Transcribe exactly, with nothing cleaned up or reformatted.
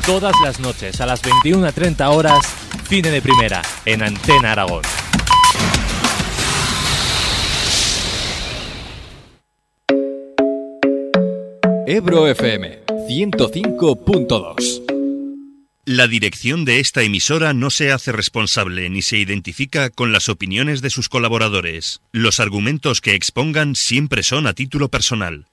Todas las noches a las veintiuna treinta horas, Cine de Primera, en Antena Aragón. Ebro F M ciento cinco punto dos. La dirección de esta emisora no se hace responsable ni se identifica con las opiniones de sus colaboradores. Los argumentos que expongan siempre son a título personal.